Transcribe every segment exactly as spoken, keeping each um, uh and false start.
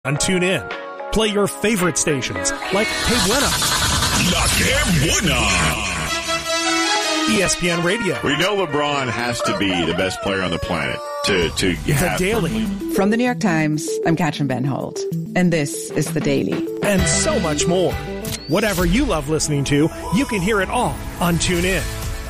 On TuneIn. Play your favorite stations like Que Buena, La Que Buena, E S P N Radio. We know LeBron has to be the best player on the planet to to have The Daily. From the New York Times, I'm Katrin Benhold, and this is The Daily. And so much more. Whatever you love listening to, you can hear it all on TuneIn.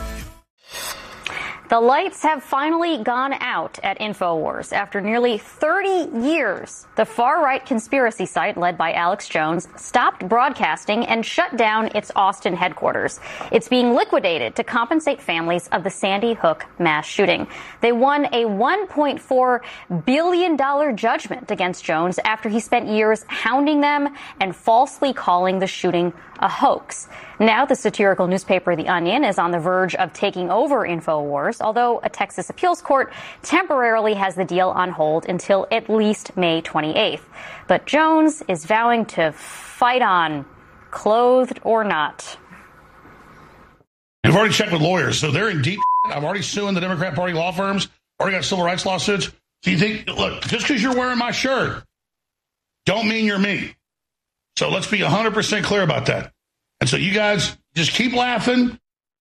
The lights have finally gone out at InfoWars. After nearly thirty years, the far-right conspiracy site led by Alex Jones stopped broadcasting and shut down its Austin headquarters. It's being liquidated to compensate families of the Sandy Hook mass shooting. They won a one point four billion dollars judgment against Jones after he spent years hounding them and falsely calling the shooting a hoax. Now the satirical newspaper The Onion is on the verge of taking over InfoWars, although a Texas appeals court temporarily has the deal on hold until at least May twenty-eighth. But Jones is vowing to fight on, clothed or not. I've already checked with lawyers, so they're in deep shit. I'm already suing the Democrat Party law firms, already got civil rights lawsuits. So you think, look, just because you're wearing my shirt, don't mean you're me. So let's be one hundred percent clear about that. And so you guys just keep laughing.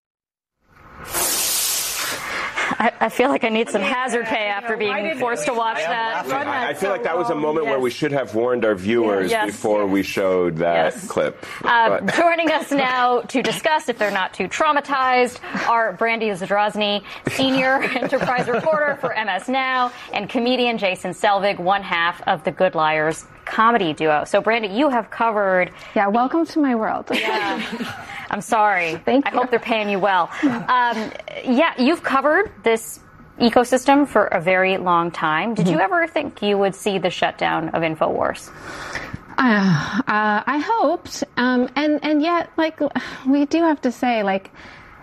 I, I feel like I need some hazard pay after being forced to watch that. I, I feel like that was a moment yes. where we should have warned our viewers yes. before yes. we showed that yes. clip. Uh, joining us now to discuss, if they're not too traumatized, are Brandy Zadrozny, senior enterprise reporter for M S Now, and comedian Jason Selvig, one half of the Good Liars comedy duo. So, Brandy, you have covered... Yeah, welcome to my world. Yeah. I'm sorry. Thank I you. hope they're paying you well. Um, yeah, you've covered this ecosystem for a very long time. Did mm-hmm. you ever think you would see the shutdown of InfoWars? Uh, uh, I hoped. Um, and, and yet, like, we do have to say, like,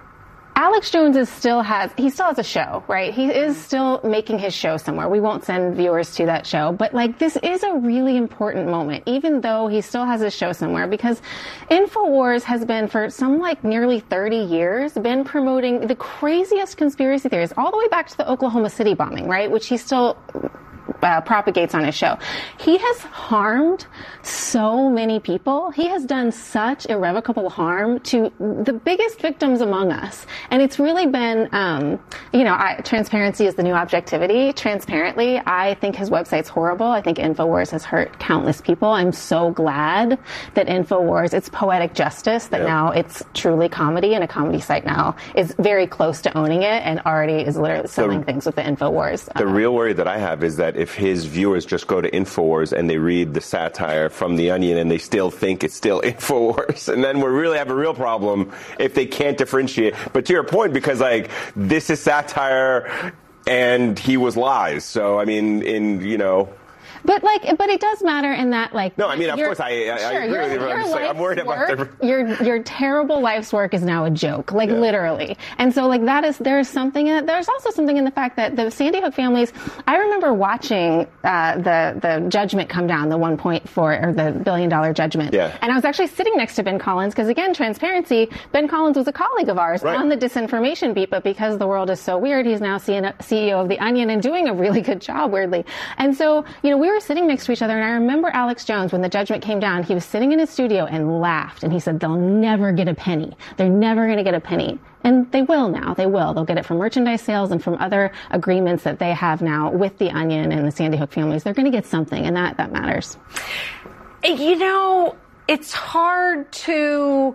Alex Jones is still has, he still has a show, right? He is still making his show somewhere. We won't send viewers to that show, but like this is a really important moment, even though he still has his show somewhere, because InfoWars has been for some like nearly thirty years been promoting the craziest conspiracy theories all the way back to the Oklahoma City bombing, right? Which he still Uh, propagates on his show. He has harmed so many people. He has done such irrevocable harm to the biggest victims among us. And it's really been, um, you know, I, transparency is the new objectivity. Transparently, I think his website's horrible. I think InfoWars has hurt countless people. I'm so glad that InfoWars, it's poetic justice, that yep. now it's truly comedy, and a comedy site now is very close to owning it and already is literally selling the, things with the InfoWars. The uh, real worry that I have is that if his viewers just go to InfoWars and they read the satire from The Onion and they still think it's still InfoWars, and then we really have a real problem if they can't differentiate. But to your point, because like this is satire and he was lies. So I mean, in you know. But like, but it does matter in that, like. No, I mean, of course, I, I, sure, I agree your, with you. Your I'm, just like, I'm worried work, about the... your your terrible life's work is now a joke, like yeah. literally. And so, like, that is there's something in it. There's also something in the fact that the Sandy Hook families. I remember watching uh, the the judgment come down, the one point four or the billion dollar judgment. Yeah. And I was actually sitting next to Ben Collins because, again, transparency. Ben Collins was a colleague of ours right. on the disinformation beat, but because the world is so weird, he's now C E O of The Onion and doing a really good job, weirdly. And so, you know, we were sitting next to each other. And I remember Alex Jones, when the judgment came down, he was sitting in his studio and laughed. And he said, they'll never get a penny. They're never going to get a penny. And they will now. They will. They'll get it from merchandise sales and from other agreements that they have now with The Onion and the Sandy Hook families. They're going to get something, and that, that matters. You know, it's hard to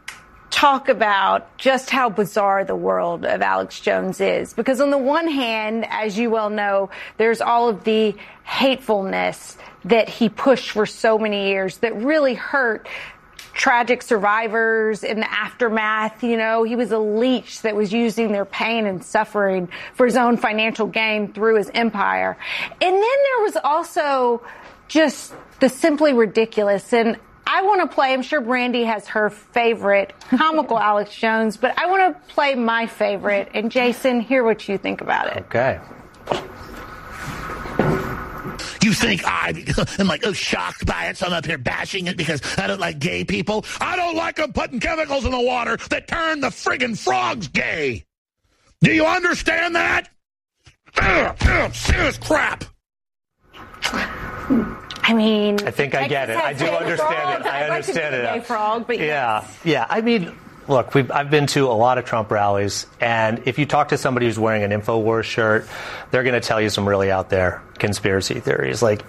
talk about just how bizarre the world of Alex Jones is. Because on the one hand, as you well know, there's all of the hatefulness that he pushed for so many years that really hurt tragic survivors in the aftermath. You know, he was a leech that was using their pain and suffering for his own financial gain through his empire. And then there was also just the simply ridiculous. And I want to play, I'm sure Brandy has her favorite comical Alex Jones, but I want to play my favorite. And Jason, hear what you think about it. Okay. You think I am like oh, shocked by it, so I'm up here bashing it because I don't like gay people? I don't like them putting chemicals in the water that turn the friggin' frogs gay. Do you understand that? Ugh, ugh, serious crap. I mean, I think I get it. I do understand it. I understand it. Gay frog, but yeah, yes. yeah. I mean, look, we've, I've been to a lot of Trump rallies, and if you talk to somebody who's wearing an InfoWars shirt, they're going to tell you some really out there conspiracy theories. Like,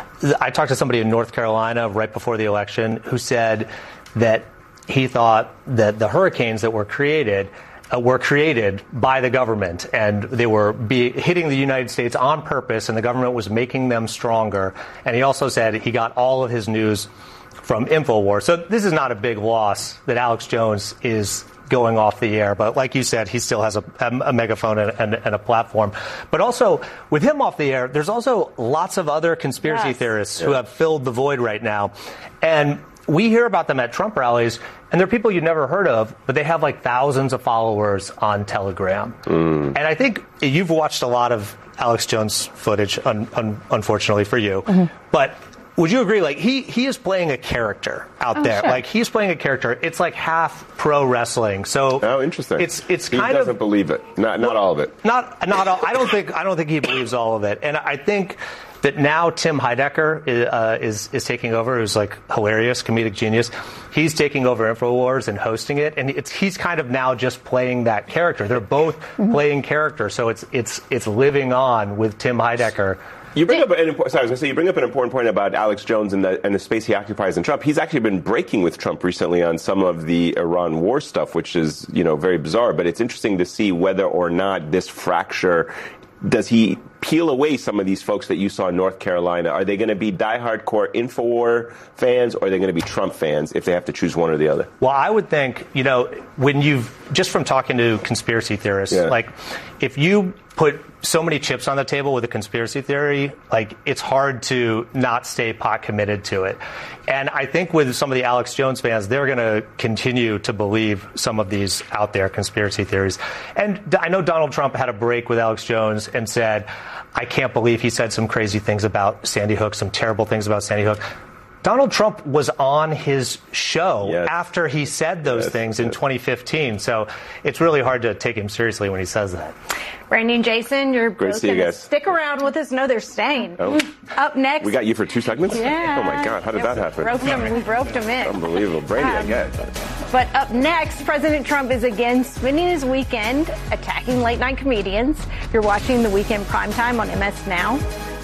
I talked to somebody in North Carolina right before the election who said that he thought that the hurricanes that were created Uh, were created by the government, and they were be hitting the United States on purpose, and the government was making them stronger. And he also said he got all of his news from InfoWars. So this is not a big loss that Alex Jones is going off the air. But like you said, he still has a, a, a megaphone and, and, and a platform. But also, with him off the air, there's also lots of other conspiracy yes. theorists yeah. who have filled the void right now. And we hear about them at Trump rallies, and they're people you've never heard of, but they have like thousands of followers on Telegram. Mm. And I think you've watched a lot of Alex Jones footage, un, un, unfortunately for you. Mm-hmm. But would you agree, like, he, he is playing a character out oh, there. Sure. Like, he's playing a character. It's like half pro wrestling. So oh, interesting. It's it's he kind doesn't of believe it. Not not well, all of it. Not not all. I don't think I don't think he believes all of it. And I think that now Tim Heidecker is, uh, is is taking over, who's like hilarious, comedic genius. He's taking over InfoWars and hosting it, and it's he's kind of now just playing that character. They're both mm-hmm. playing character, so it's it's it's living on with Tim Heidecker. You bring up an important, sorry, I was going to say, you bring up an important point about Alex Jones and the, and the space he occupies in Trump. He's actually been breaking with Trump recently on some of the Iran war stuff, which is, you know, very bizarre. But it's interesting to see whether or not this fracture, does he peel away some of these folks that you saw in North Carolina? Are they going to be diehard core InfoWar fans, or are they going to be Trump fans if they have to choose one or the other? Well, I would think, you know, when you've, just from talking to conspiracy theorists, yeah. like, if you put so many chips on the table with a conspiracy theory, like, it's hard to not stay pot committed to it. And I think with some of the Alex Jones fans, they're going to continue to believe some of these out there conspiracy theories. And I know Donald Trump had a break with Alex Jones and said, I can't believe he said some crazy things about Sandy Hook, some terrible things about Sandy Hook. Donald Trump was on his show yes. after he said those yes, things in yes. twenty fifteen. So it's really hard to take him seriously when he says that. Brandy and Jason, you're Great both going to stick around with us. No, they're staying. Oh. Up next. We got you for two segments? Yeah. Oh, my God. How did that happen? Roped him, we roped him in. Unbelievable. Brandy, um, I guess. But up next, President Trump is again spending his weekend attacking late-night comedians. You're watching The Weekend Primetime on M S Now.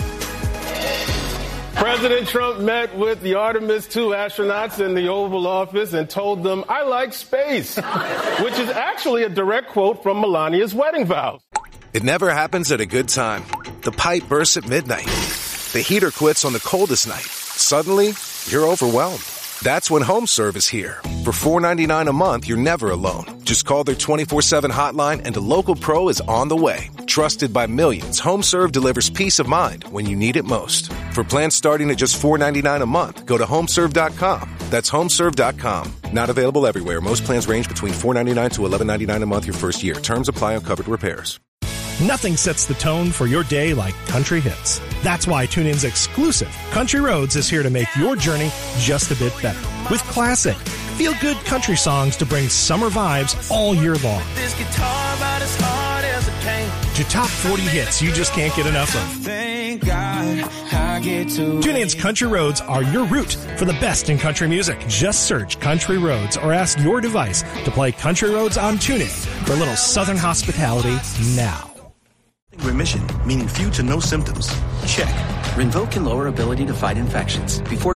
President Trump met with the Artemis two astronauts in the Oval Office and told them, I like space, which is actually a direct quote from Melania's wedding vows. It never happens at a good time. The pipe bursts at midnight. The heater quits on the coldest night. Suddenly, you're overwhelmed. That's when HomeServe is here. For four dollars and ninety-nine cents a month, you're never alone. Just call their twenty-four seven hotline and a local pro is on the way. Trusted by millions, HomeServe delivers peace of mind when you need it most. For plans starting at just four dollars and ninety-nine cents a month, go to homeserve dot com. That's homeserve dot com. Not available everywhere. Most plans range between four dollars and ninety-nine cents to eleven dollars and ninety-nine cents a month your first year. Terms apply on covered repairs. Nothing sets the tone for your day like country hits. That's why TuneIn's exclusive Country Roads is here to make your journey just a bit better. With classic, feel-good country songs to bring summer vibes all year long. This guitar about as hard as it came. To top forty hits you just can't get enough of. Thank God I get to TuneIn's Country Roads are your route for the best in country music. Just search Country Roads or ask your device to play Country Roads on TuneIn for a little Southern hospitality now. Remission, meaning few to no symptoms. Check. Rinvoq can lower ability to fight infections. Before.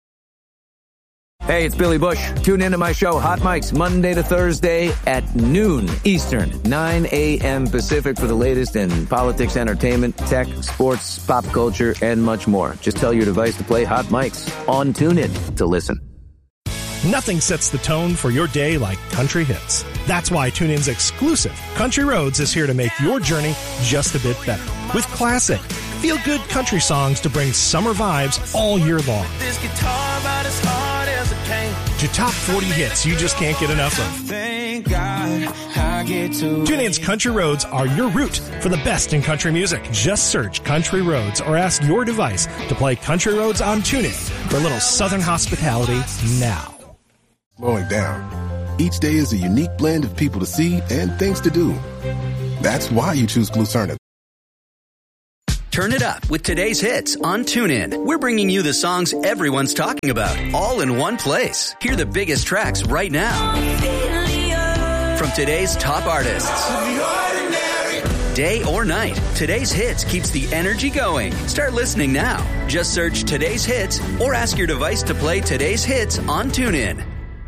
Hey, it's Billy Bush. Tune into my show, Hot Mics, Monday to Thursday at noon Eastern, nine a.m. Pacific for the latest in politics, entertainment, tech, sports, pop culture, and much more. Just tell your device to play Hot Mics on TuneIn to listen. Nothing sets the tone for your day like country hits. That's why TuneIn's exclusive Country Roads is here to make your journey just a bit better. With classic, feel-good country songs to bring summer vibes all year long. This guitar about as hard as it came. To top forty hits you just can't get enough of. Thank God I get to TuneIn's Country Roads are your route for the best in country music. Just search Country Roads or ask your device to play Country Roads on TuneIn for a little Southern hospitality now. Slowing down. Each day is a unique blend of people to see and things to do. That's why you choose Glucerna. Turn it up with today's hits on TuneIn. We're bringing you the songs everyone's talking about, all in one place. Hear the biggest tracks right now from today's top artists. Day or night, today's hits keeps the energy going. Start listening now. Just search today's hits or ask your device to play today's hits on TuneIn.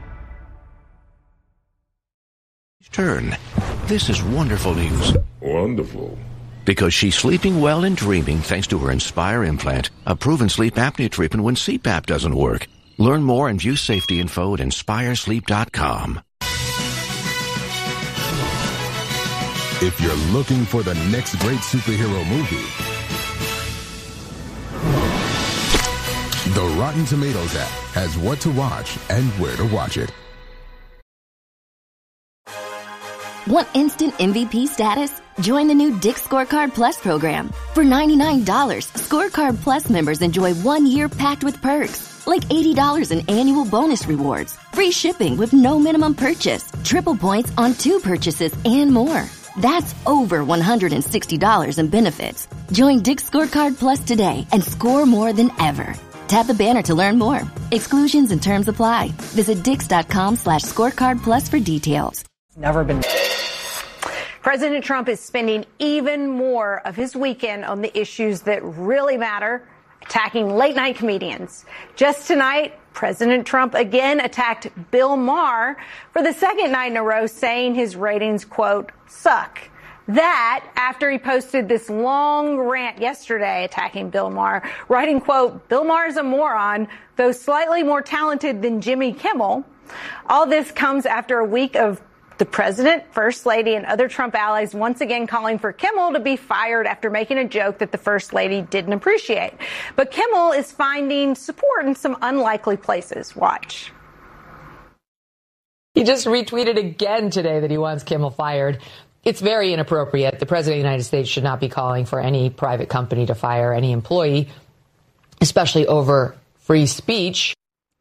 Turn. This is wonderful news. Wonderful. Because she's sleeping well and dreaming thanks to her Inspire implant, a proven sleep apnea treatment when C PAP doesn't work. Learn more and view safety info at inspire sleep dot com. If you're looking for the next great superhero movie, the Rotten Tomatoes app has what to watch and where to watch it. Want instant M V P status? Join the new Dick's Scorecard Plus program. For ninety-nine dollars, Scorecard Plus members enjoy one year packed with perks, like eighty dollars in annual bonus rewards, free shipping with no minimum purchase, triple points on two purchases, and more. That's over one hundred sixty dollars in benefits. Join Dick's Scorecard Plus today and score more than ever. Tap the banner to learn more. Exclusions and terms apply. Visit dix.com slash scorecard plus for details. Never been. President Trump is spending even more of his weekend on the issues that really matter, attacking late-night comedians. Just tonight, President Trump again attacked Bill Maher for the second night in a row, saying his ratings, quote, suck. That after he posted this long rant yesterday attacking Bill Maher, writing, quote, Bill Maher's a moron, though slightly more talented than Jimmy Kimmel. All this comes after a week of the president, first lady, and other Trump allies once again calling for Kimmel to be fired after making a joke that the first lady didn't appreciate. But Kimmel is finding support in some unlikely places. Watch. He just retweeted again today that he wants Kimmel fired. It's very inappropriate. The president of the United States should not be calling for any private company to fire any employee, especially over free speech.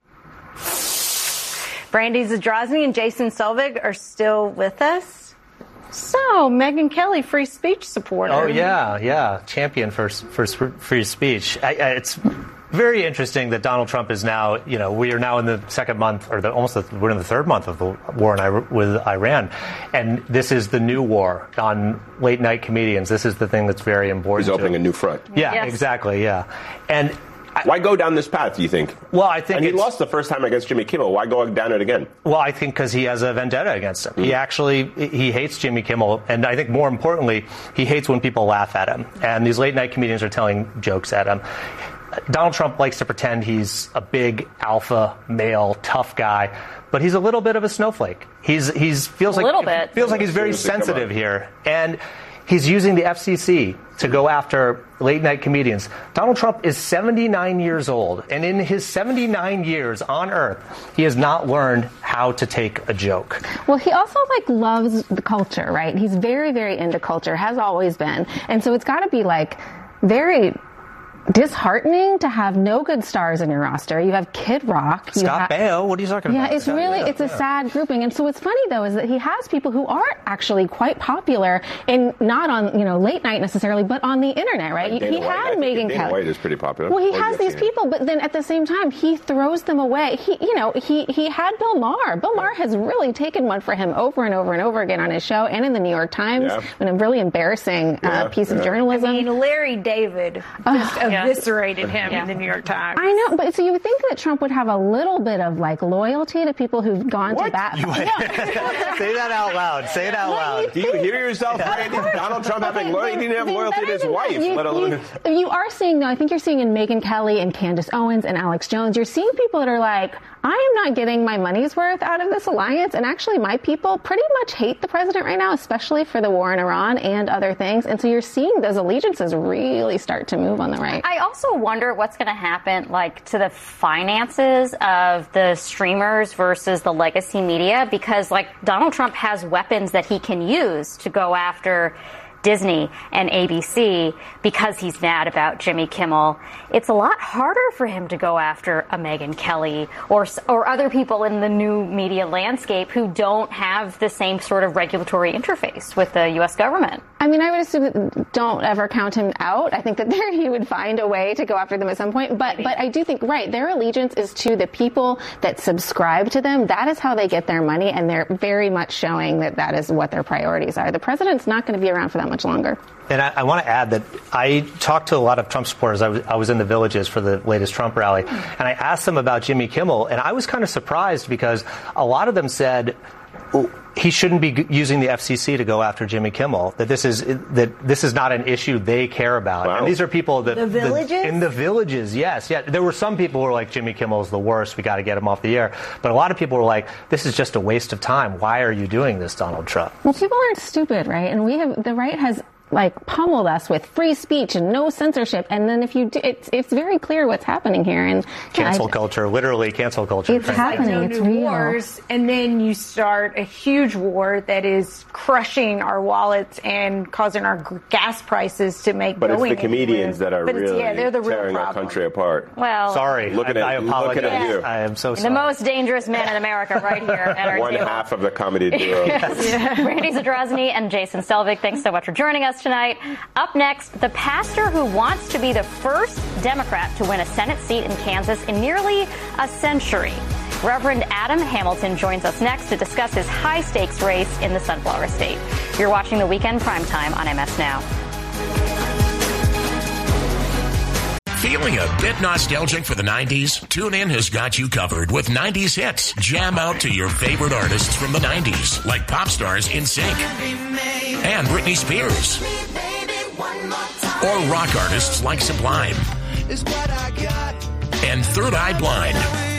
Brandy Zadrozny and Jason Selvig are still with us. So, Megyn Kelly, free speech supporter. Oh, yeah, yeah. Champion for, for free speech. I, I, it's very interesting that Donald Trump is now, you know, we are now in the second month, or the, almost the, we're in the third month of the war in, with Iran. And this is the new war on late night comedians. This is the thing that's very important. He's opening a new front. Yeah, yes. Exactly, yeah. And why go down this path, do you think? Well, I think and he lost the first time against Jimmy Kimmel. Why go down it again? Well, I think because he has a vendetta against him. Mm. He actually, he hates Jimmy Kimmel. And I think more importantly, he hates when people laugh at him. And these late night comedians are telling jokes at him. Donald Trump likes to pretend he's a big alpha male tough guy, but he's a little bit of a snowflake. He's he's feels a like little bit. feels like he's very sensitive here. And he's using the F C C to go after late-night comedians. Donald Trump is seventy-nine years old, and in his seventy-nine years on Earth, he has not learned how to take a joke. Well, he also, like, loves the culture, right? He's very, very into culture, has always been. And so it's got to be, like, very disheartening to have no good stars in your roster. You have Kid Rock. You Scott ha- Baio. What are you talking yeah, about? It's really, yeah, it's a yeah. sad grouping. And so what's funny, though, is that he has people who are actually quite popular, and not on, you know, late night necessarily, but on the internet, right? Like he White. had Megyn Kelly. Dana White is pretty popular. Well, he or has these people, but then at the same time, he throws them away. He, you know, he, he had Bill Maher. Bill Maher has really taken one for him over and over and over again on his show and in the New York Times, Yeah. in a really embarrassing Yeah, uh, piece yeah. of journalism. I mean, Larry David just eviscerated him Yeah. in the New York Times. I know, but so you would think that Trump would have a little bit of, like, loyalty to people who've gone What? to bat. You would- Say that out loud. Say it out loud. Do you hear yourself, Randy? Donald Trump having loyalty. He didn't have loyalty to his wife, You, let alone. you, you are seeing, though, I think you're seeing in Megyn Kelly and Candace Owens and Alex Jones, you're seeing people that are like, I am not getting my money's worth out of this alliance. And actually, my people pretty much hate the president right now, especially for the war in Iran and other things. And so you're seeing those allegiances really start to move on the right. I also wonder what's going to happen, like, to the finances of the streamers versus the legacy media, because, like, Donald Trump has weapons that he can use to go after Disney and A B C because he's mad about Jimmy Kimmel. It's a lot harder for him to go after a Megyn Kelly or or other people in the new media landscape who don't have the same sort of regulatory interface with the U S government. I mean, I would assume that don't ever count him out. I think that there he would find a way to go after them at some point. But but I do think, right, their allegiance is to the people that subscribe to them. That is how they get their money, and they're very much showing that that is what their priorities are. The president's not going to be around for that much longer. And I, I want to add that I talked to a lot of Trump supporters. I was, I was in the Villages for the latest Trump rally, and I asked them about Jimmy Kimmel, and I was kind of surprised because a lot of them said, well, he shouldn't be using the F C C to go after Jimmy Kimmel, that this is that this is not an issue they care about. Wow. And these are people that the Villages? The, in the Villages, yes. Yeah. There were some people who were like, Jimmy Kimmel's the worst, we got to get him off the air. But a lot of people were like, this is just a waste of time. Why are you doing this, Donald Trump? Well, people aren't stupid, right? And we have, the right has like pummeled us with free speech and no censorship, and then if you do, it's it's very clear what's happening here. And cancel I, culture, literally cancel culture. It's happening. It's real. Wars, and then you start a huge war that is crushing our wallets and causing our gas prices to make. But going it's the comedians anywhere. that are but really yeah, they're the real tearing our problem. country apart. Well, sorry, looking I, at, I apologize. Looking at you. I am so sorry. The most dangerous man in America, right here at our One table. half of the comedy duo. Yes. Yeah. Randy Zadrozny and Jason Selvig, thanks so much for joining us tonight. Up next, the pastor who wants to be the first Democrat to win a Senate seat in Kansas in nearly a century. Reverend Adam Hamilton joins us next to discuss his high-stakes race in the Sunflower State. You're watching the Weekend Primetime on M S Now. Feeling a bit nostalgic for the nineties? TuneIn has got you covered with nineties hits. Jam out to your favorite artists from the nineties, like pop stars N Sync and Britney Spears, or rock artists like Sublime and Third Eye Blind.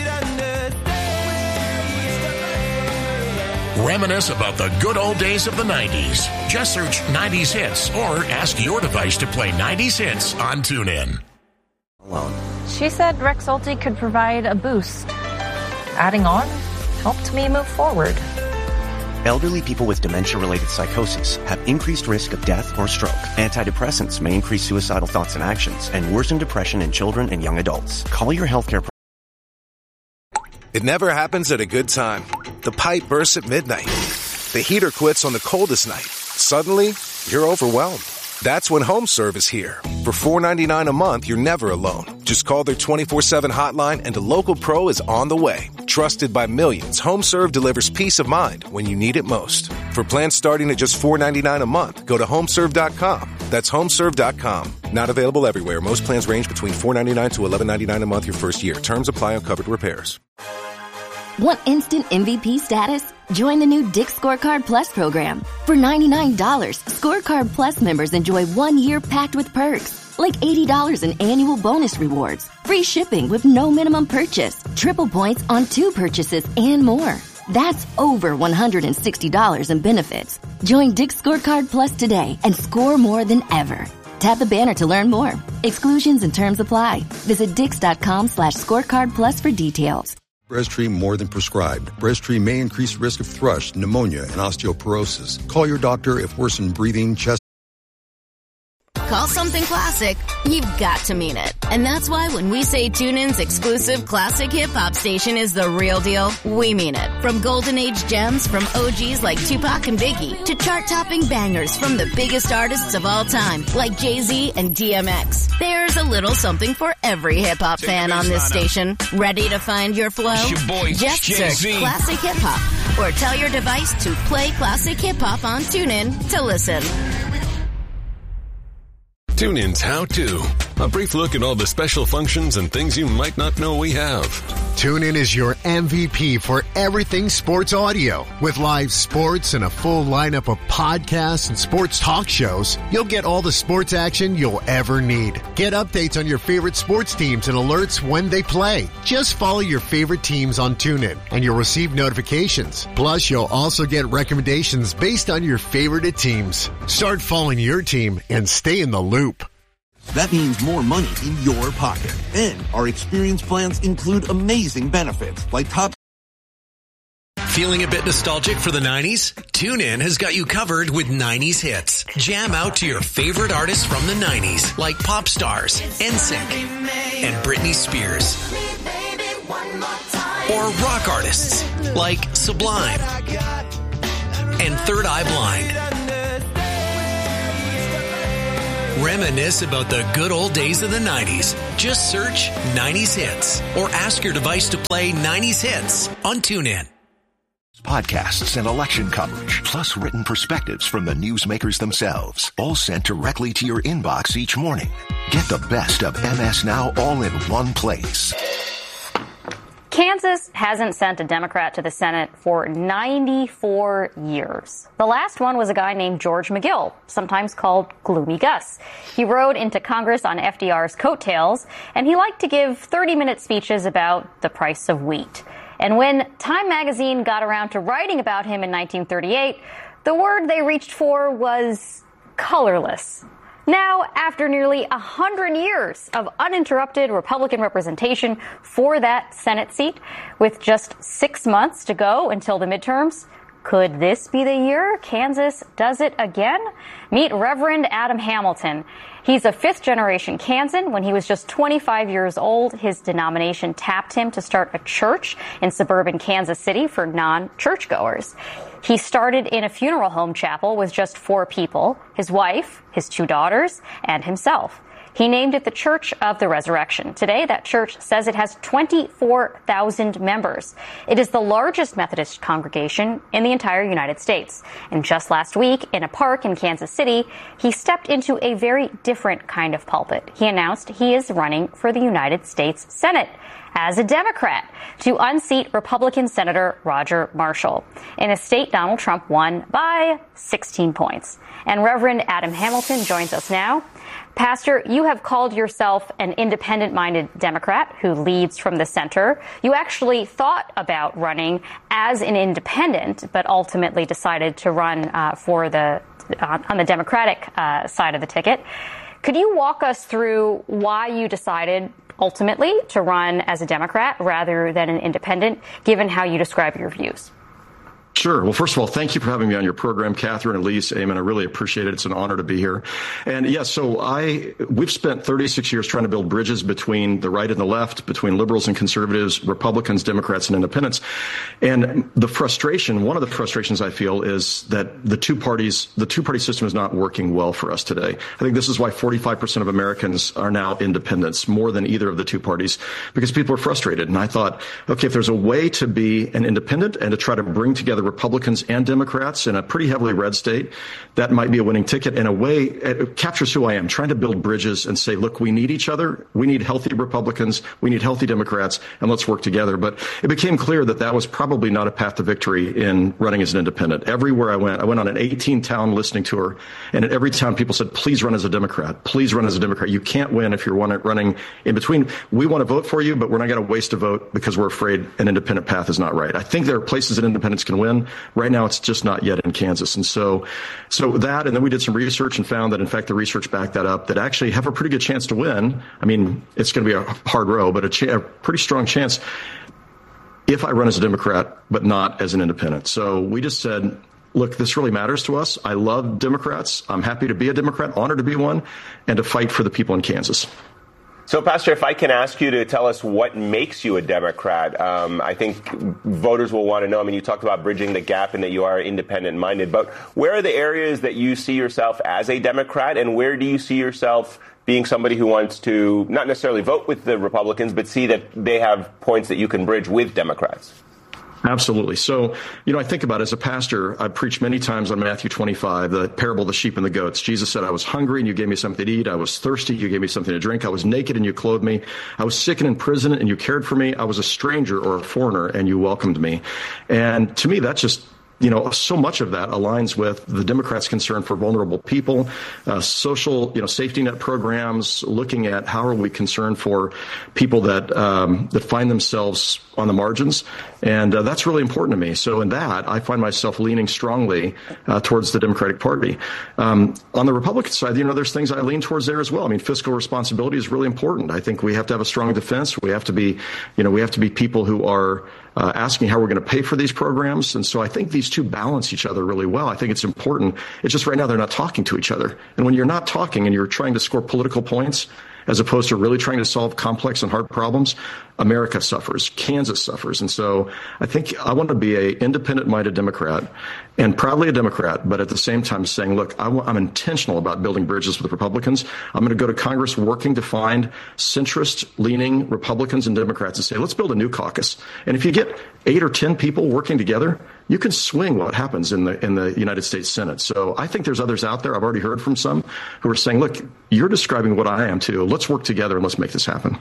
Reminisce about the good old days of the nineties. Just search nineties hits or ask your device to play nineties hits on TuneIn. She said Rexulti could provide a boost. Adding on helped me move forward. Elderly people with dementia-related psychosis have increased risk of death or stroke. Antidepressants may increase suicidal thoughts and actions and worsen depression in children and young adults. Call your healthcare. It never happens at a good time. The pipe bursts at midnight. The heater quits on the coldest night. Suddenly, you're overwhelmed. That's when HomeServe is here. For four dollars and ninety-nine cents a month, you're never alone. Just call their twenty-four seven hotline and a local pro is on the way. Trusted by millions, HomeServe delivers peace of mind when you need it most. For plans starting at just four dollars and ninety-nine cents a month, go to homeserve dot com. That's homeserve dot com. Not available everywhere. Most plans range between four dollars and ninety-nine cents to eleven dollars and ninety-nine cents a month your first year. Terms apply on covered repairs. Want instant M V P status? Join the new Dick's Scorecard Plus program. For ninety-nine dollars, Scorecard Plus members enjoy one year packed with perks, like eighty dollars in annual bonus rewards, free shipping with no minimum purchase, triple points on two purchases, and more. That's over one hundred sixty dollars in benefits. Join Dick's Scorecard Plus today and score more than ever. Tap the banner to learn more. Exclusions and terms apply. Visit dix.com slash scorecard plus for details. Breztri more than prescribed. Breztri may increase risk of thrush, pneumonia, and osteoporosis. Call your doctor if worsened breathing, chest. Call something classic, you've got to mean it. And that's why when we say TuneIn's exclusive classic hip-hop station is the real deal, we mean it. From golden age gems from O Gs like Tupac and Biggie to chart-topping bangers from the biggest artists of all time like Jay-Z and D M X. There's a little something for every hip-hop fan on this station. Ready to find your flow? It's your boy, Just Jay-Z. search classic hip-hop or tell your device to play classic hip-hop on TuneIn to listen. TuneIn's How To. A brief look at all the special functions and things you might not know we have. TuneIn is your M V P for everything sports audio. With live sports and a full lineup of podcasts and sports talk shows, you'll get all the sports action you'll ever need. Get updates on your favorite sports teams and alerts when they play. Just follow your favorite teams on TuneIn and you'll receive notifications. Plus, you'll also get recommendations based on your favorite teams. Start following your team and stay in the loop. That means more money in your pocket. And our experience plans include amazing benefits like top. Feeling a bit nostalgic for the nineties? TuneIn has got you covered with nineties hits. Jam out to your favorite artists from the nineties, like pop stars, N Sync, and Britney Spears. Or rock artists, like Sublime and Third Eye Blind. Reminisce about the good old days of the nineties. Just search nineties Hits or ask your device to play nineties Hits on TuneIn. Podcasts and election coverage, plus written perspectives from the newsmakers themselves, all sent directly to your inbox each morning. Get the best of M S Now all in one place. Kansas hasn't sent a Democrat to the Senate for ninety-four years. The last one was a guy named George McGill, sometimes called Gloomy Gus. He rode into Congress on F D R's coattails, and he liked to give thirty-minute speeches about the price of wheat. And when Time magazine got around to writing about him in nineteen thirty-eight, the word they reached for was colorless. Now, after nearly a hundred years of uninterrupted Republican representation for that Senate seat, with just six months to go until the midterms, could this be the year Kansas does it again? Meet Reverend Adam Hamilton. He's a fifth-generation Kansan. When he was just twenty-five years old, his denomination tapped him to start a church in suburban Kansas City for non-churchgoers. He started in a funeral home chapel with just four people, his wife, his two daughters, and himself. He named it the Church of the Resurrection. Today, that church says it has twenty-four thousand members. It is the largest Methodist congregation in the entire United States. And just last week, in a park in Kansas City, he stepped into a very different kind of pulpit. He announced he is running for the United States Senate as a Democrat to unseat Republican Senator Roger Marshall in a state Donald Trump won by sixteen points. And Reverend Adam Hamilton joins us now. Pastor, you have called yourself an independent-minded Democrat who leads from the center. You actually thought about running as an independent, but ultimately decided to run uh, for the uh, on the Democratic uh, side of the ticket. Could you walk us through why you decided ultimately to run as a Democrat rather than an independent, given how you describe your views? Sure. Well, first of all, thank you for having me on your program, Catherine, Elise, Eamon. I really appreciate it. It's an honor to be here. And yes, yeah, so I we've spent thirty-six years trying to build bridges between the right and the left, between liberals and conservatives, Republicans, Democrats, and independents. And the frustration, one of the frustrations I feel is that the two parties, the two-party system is not working well for us today. I think this is why forty-five percent of Americans are now independents, more than either of the two parties, because people are frustrated. And I thought, okay, if there's a way to be an independent and to try to bring together Republicans and Democrats in a pretty heavily red state, that might be a winning ticket. In a way, it captures who I am, trying to build bridges and say, look, we need each other. We need healthy Republicans. We need healthy Democrats, and let's work together. But it became clear that that was probably not a path to victory in running as an independent. Everywhere I went, I went on an eighteen town listening tour, and at every town people said, please run as a Democrat. Please run as a Democrat. You can't win if you're running in between. We want to vote for you, but we're not going to waste a vote because we're afraid an independent path is not right. I think there are places that independents can win. Right now, it's just not yet in Kansas. And so, so that, and then we did some research and found that, in fact, the research backed that up, that actually have a pretty good chance to win. I mean, it's going to be a hard row, but a, ch- a pretty strong chance if I run as a Democrat, but not as an independent. So we just said, look, this really matters to us. I love Democrats. I'm happy to be a Democrat, honored to be one, and to fight for the people in Kansas. So, Pastor, if I can ask you to tell us what makes you a Democrat, um, I think voters will want to know. I mean, you talked about bridging the gap and that you are independent-minded, but where are the areas that you see yourself as a Democrat, and where do you see yourself being somebody who wants to not necessarily vote with the Republicans, but see that they have points that you can bridge with Democrats? Absolutely. So, you know, I think about it as a pastor, I preached many times on Matthew twenty-five, the parable of the sheep and the goats. Jesus said, I was hungry and you gave me something to eat. I was thirsty. You gave me something to drink. I was naked and you clothed me. I was sick and in prison and you cared for me. I was a stranger or a foreigner and you welcomed me. And to me, that's just, you know, so much of that aligns with the Democrats' concern for vulnerable people, uh, social, you know, safety net programs, looking at how are we concerned for people that um, that find themselves on the margins. And uh, that's really important to me. So in that, I find myself leaning strongly uh, towards the Democratic Party. Um, on the Republican side, you know, there's things I lean towards there as well. I mean, fiscal responsibility is really important. I think we have to have a strong defense. We have to be, you know, we have to be people who are Uh, asking how we're going to pay for these programs. And so I think these two balance each other really well. I think it's important. It's just right now they're not talking to each other. And when you're not talking and you're trying to score political points as opposed to really trying to solve complex and hard problems, America suffers, Kansas suffers. And so I think I want to be a independent-minded Democrat and proudly a Democrat, but at the same time saying, look, I w- I'm intentional about building bridges with Republicans. I'm going to go to Congress working to find centrist-leaning Republicans and Democrats and say, let's build a new caucus. And if you get eight or ten people working together, you can swing what happens in the in the United States Senate. So I think there's others out there. I've already heard from some who are saying, look, you're describing what I am too. Let's work together and let's make this happen.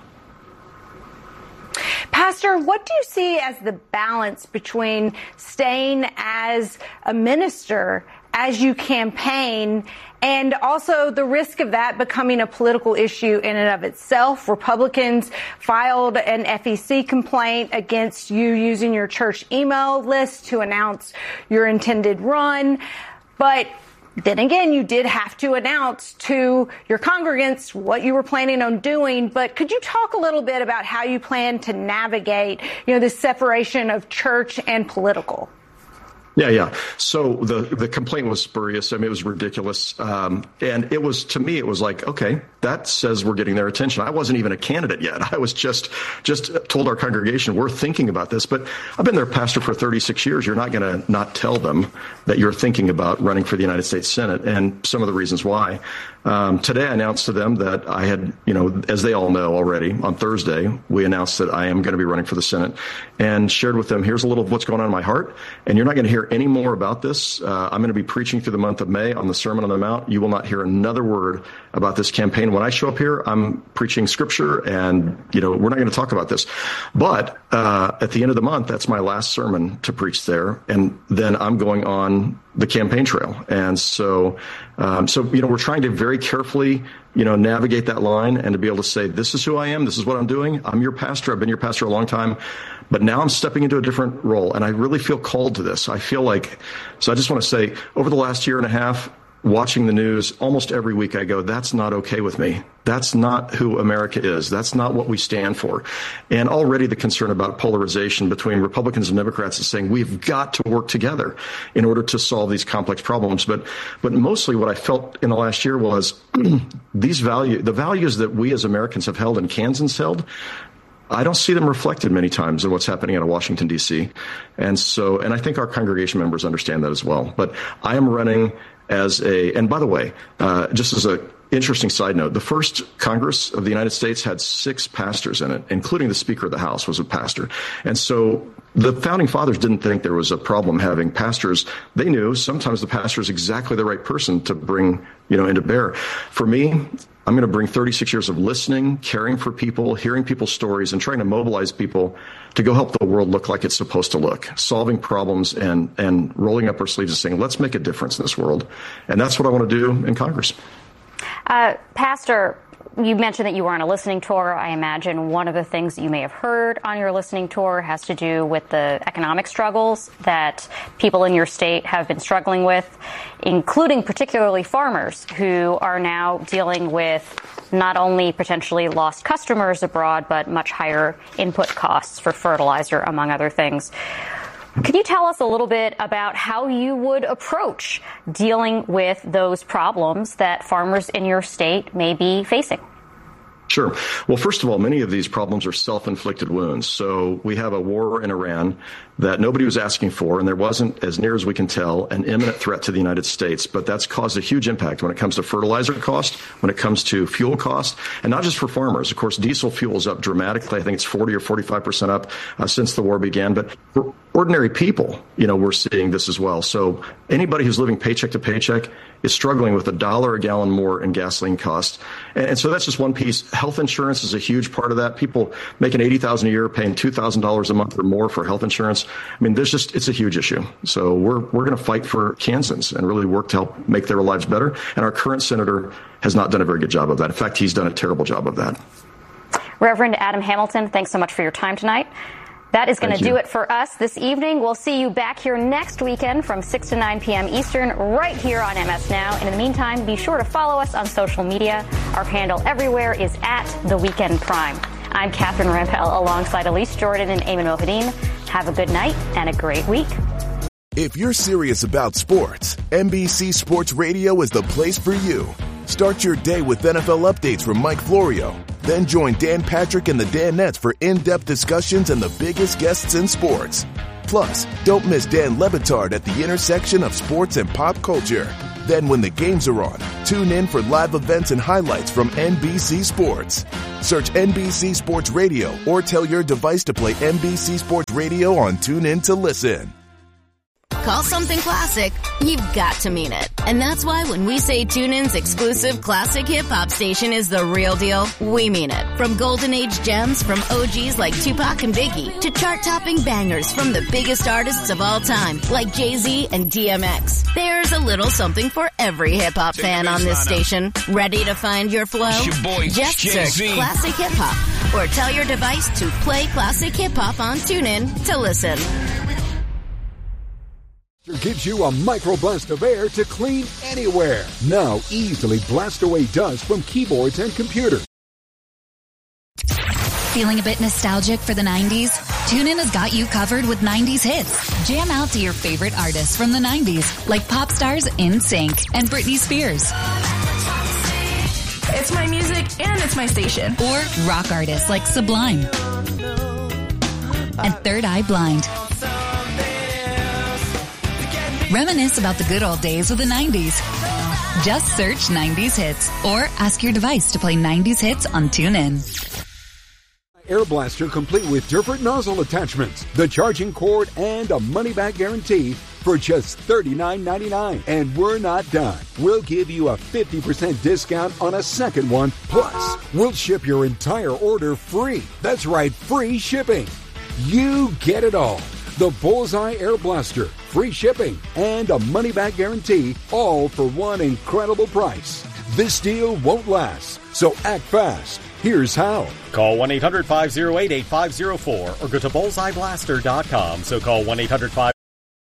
Pastor, what do you see as the balance between staying as a minister as you campaign and also the risk of that becoming a political issue in and of itself? Republicans filed an F E C complaint against you using your church email list to announce your intended run. But then again, you did have to announce to your congregants what you were planning on doing. But could you talk a little bit about how you plan to navigate, you know, this separation of church and political? Yeah, yeah. So the the complaint was spurious. I mean, it was ridiculous. Um, and it was, to me, it was like, okay, that says we're getting their attention. I wasn't even a candidate yet. I was just just told our congregation, we're thinking about this. But I've been their pastor for thirty-six years. You're not going to not tell them that you're thinking about running for the United States Senate, and some of the reasons why. Um, today, I announced to them that I had, you know, as they all know already, on Thursday, we announced that I am going to be running for the Senate and shared with them, here's a little of what's going on in my heart. And you're not going to hear any more about this. Uh, I'm going to be preaching through the month of May on the Sermon on the Mount. You will not hear another word about this campaign. When I show up here, I'm preaching scripture and, you know, we're not going to talk about this. But uh, at the end of the month, that's my last sermon to preach there. And then I'm going on the campaign trail. And so, um, so, you know, we're trying to very carefully, you know, navigate that line and to be able to say, this is who I am. This is what I'm doing. I'm your pastor. I've been your pastor a long time, but now I'm stepping into a different role. And I really feel called to this. I feel like, so I just want to say, over the last year and a half, watching the news, almost every week I go, that's not okay with me. That's not who America is. That's not what we stand for. And already the concern about polarization between Republicans and Democrats is saying we've got to work together in order to solve these complex problems. But but mostly what I felt in the last year was these value, the values that we as Americans have held and Kansans held, I don't see them reflected many times in what's happening out of Washington, D C. And so, and I think our congregation members understand that as well. But I am running as a, and by the way, uh, just as a interesting side note, the first Congress of the United States had six pastors in it, including the Speaker of the House was a pastor. And so the founding fathers didn't think there was a problem having pastors. They knew sometimes the pastor is exactly the right person to bring, you know, into bear. For me, I'm going to bring thirty-six years of listening, caring for people, hearing people's stories, and trying to mobilize people to go help the world look like it's supposed to look, solving problems and, and rolling up our sleeves and saying, let's make a difference in this world. And that's what I want to do in Congress. Uh, Pastor, you mentioned that you were on a listening tour. I imagine one of the things that you may have heard on your listening tour has to do with the economic struggles that people in your state have been struggling with, including particularly farmers who are now dealing with not only potentially lost customers abroad, but much higher input costs for fertilizer, among other things. Could you tell us a little bit about how you would approach dealing with those problems that farmers in your state may be facing? Sure. Well, first of all, many of these problems are self-inflicted wounds. So we have a war in Iran that nobody was asking for, and there wasn't, as near as we can tell, an imminent threat to the United States. But that's caused a huge impact when it comes to fertilizer cost, when it comes to fuel cost, and not just for farmers. Of course, diesel fuel is up dramatically. I think it's forty or forty-five percent up uh, since the war began. But for ordinary people, you know, we're seeing this as well. So anybody who's living paycheck to paycheck is struggling with a dollar a gallon more in gasoline costs. And, and so that's just one piece. Health insurance is a huge part of that. People making eighty thousand dollars a year paying two thousand dollars a month or more for health insurance. I mean, there's just, it's a huge issue. So we're, we're going to fight for Kansans and really work to help make their lives better. And our current senator has not done a very good job of that. In fact, he's done a terrible job of that. Reverend Adam Hamilton, thanks so much for your time tonight. That is going to do it for us this evening. We'll see you back here next weekend from six to nine p.m. Eastern right here on M S Now. And in the meantime, be sure to follow us on social media. Our handle everywhere is at The Weekend Prime. I'm Catherine Rampell alongside Elise Jordan and Eamon Mohideen. Have a good night and a great week. If you're serious about sports, N B C Sports Radio is the place for you. Start your day with N F L updates from Mike Florio, Then join Dan Patrick and the Danettes for in-depth discussions and the biggest guests in sports. Plus, don't miss Dan Le Batard at the intersection of sports and pop culture. Then when the games are on, tune in for live events and highlights from N B C Sports. Search N B C Sports Radio or tell your device to play N B C Sports Radio on TuneIn to listen. Call something classic, you've got to mean it. And that's why when we say TuneIn's exclusive classic hip-hop station is the real deal, we mean it. From golden age gems from O Gs like Tupac and Biggie to chart-topping bangers from the biggest artists of all time like Jay-Z and D M X. There's a little something for every hip-hop fan on this station. Ready to find your flow? Your boy, Just Jay-Z. search Classic Hip Hop or tell your device to play Classic Hip Hop on TuneIn to listen. Gives you a micro blast of air to clean anywhere. Now easily blast away dust from keyboards and computers. Feeling a bit nostalgic for the nineties? TuneIn has got you covered with nineties hits. Jam out to your favorite artists from the nineties, like pop stars N Sync and Britney Spears. It's my music and it's my station. Or rock artists like Sublime and Third Eye Blind. Reminisce about the good old days of the nineties. Just search nineties hits or ask your device to play nineties hits on TuneIn. Air Blaster complete with different nozzle attachments, the charging cord, and a money-back guarantee for just thirty-nine ninety-nine. And we're not done. We'll give you a fifty percent discount on a second one. Plus, we'll ship your entire order free. That's right, free shipping. You get it all. The Bullseye Air Blaster, free shipping, and a money-back guarantee, all for one incredible price. This deal won't last, so act fast. Here's how. Call one eight hundred five oh eight eight five oh four or go to bullseye blaster dot com. So call one eight hundred five.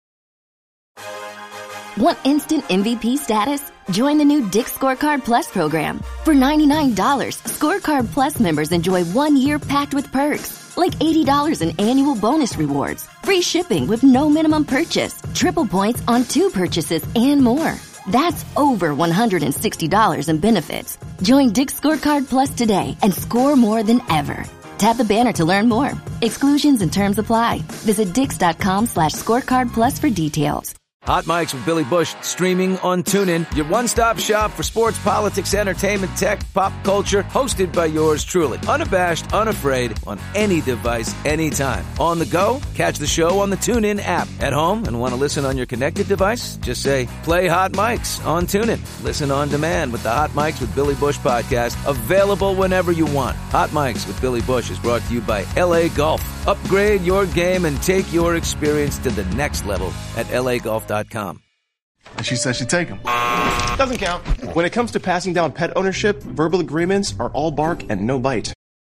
Want instant M V P status? Join the new Dick's Scorecard Plus program. For ninety-nine dollars, Scorecard Plus members enjoy one year packed with perks, like eighty dollars in annual bonus rewards, free shipping with no minimum purchase, triple points on two purchases, and more. That's over one hundred sixty dollars in benefits. Join Dick's Scorecard Plus today and score more than ever. Tap the banner to learn more. Exclusions and terms apply. Visit dix.com slash scorecard plus for details. Hot Mics with Billy Bush, streaming on TuneIn. Your one-stop shop for sports, politics, entertainment, tech, pop culture. Hosted by yours truly. Unabashed, unafraid, on any device, anytime. On the go? Catch the show on the TuneIn app. At home and want to listen on your connected device? Just say, play Hot Mics on TuneIn. Listen on demand with the Hot Mics with Billy Bush podcast. Available whenever you want. Hot Mics with Billy Bush is brought to you by L A Golf. Upgrade your game and take your experience to the next level at L A golf dot com. And she says she'd take him. Doesn't count. When it comes to passing down pet ownership, verbal agreements are all bark and no bite.